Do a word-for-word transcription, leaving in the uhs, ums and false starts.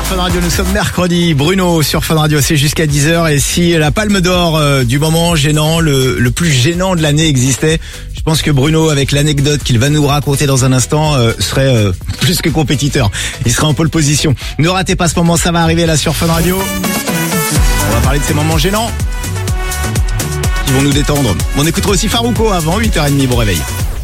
Fun Radio, nous sommes mercredi. Bruno sur Fun Radio, c'est jusqu'à dix heures. Et si la palme d'or euh, du moment gênant, le, le plus gênant de l'année existait, je pense que Bruno, avec l'anecdote qu'il va nous raconter dans un instant, euh, serait euh, plus que compétiteur. Il sera en pole position. Ne ratez pas ce moment, ça va arriver là sur Fun Radio. On va parler de ces moments gênants qui vont nous détendre. On écoutera aussi Farouko avant huit heures trente. Bon réveil.